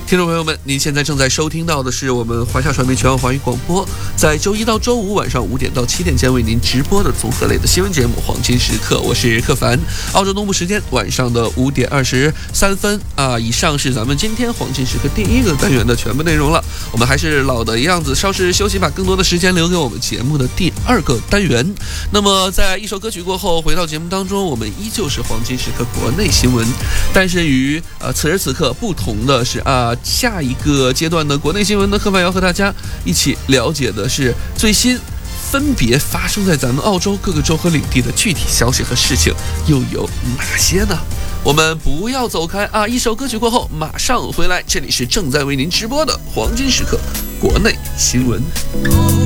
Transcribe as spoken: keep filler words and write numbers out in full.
听众朋友们，您现在正在收听到的是我们华夏传媒全网华语广播，在周一到周五晚上五点到七点间为您直播的综合类的新闻节目《黄金时刻》，我是克凡。澳洲东部时间晚上的五点二十三分啊，以上是咱们今天黄金时刻第一个单元的全部内容了。我们还是老的样子，稍事休息，把更多的时间留给我们节目的第二个单元。那么，在一首歌曲过后，回到节目当中，我们依旧是黄金时刻国内新闻，但是与呃此时此刻不同的是啊。下一个阶段的国内新闻呢，科凡要和大家一起了解的是最新分别发生在咱们澳洲各个州和领地的具体消息和事情又有哪些呢？我们不要走开啊！一首歌曲过后马上回来，这里是正在为您直播的黄金时刻国内新闻。